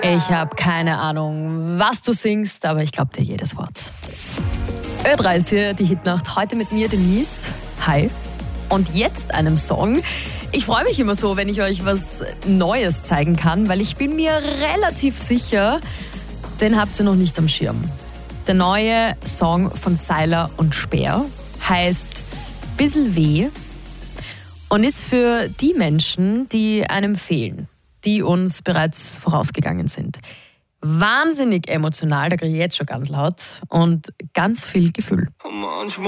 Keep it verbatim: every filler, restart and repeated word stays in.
Ich habe keine Ahnung, was du singst, aber ich glaube dir jedes Wort. Ö drei ist hier, die Hitnacht. Heute mit mir, Denise. Hi. Und jetzt einem Song. Ich freue mich immer so, wenn ich euch was Neues zeigen kann, weil ich bin mir relativ sicher, den habt ihr noch nicht am Schirm. Der neue Song von Seiler und Speer heißt Bissl weh und ist für die Menschen, die einem fehlen, die uns bereits vorausgegangen sind. Wahnsinnig emotional, da kriege ich jetzt schon ganz laut und ganz viel Gefühl. Manchmal